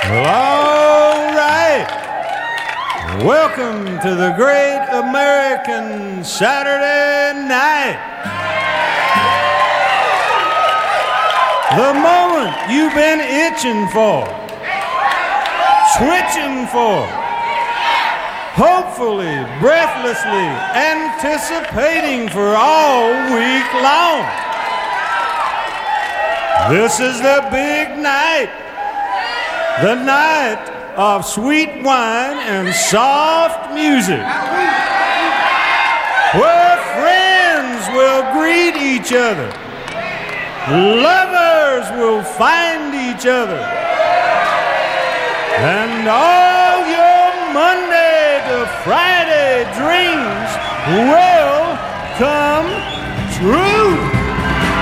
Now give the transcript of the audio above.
Well, all right. Welcome to the Great American Saturday Night. The moment you've been itching for, twitching for, hopefully, breathlessly anticipating for all week long. This is the big night, the night of sweet wine and soft music, where friends will greet each other, lovers will find each other, and all your Monday to Friday dreams will come true.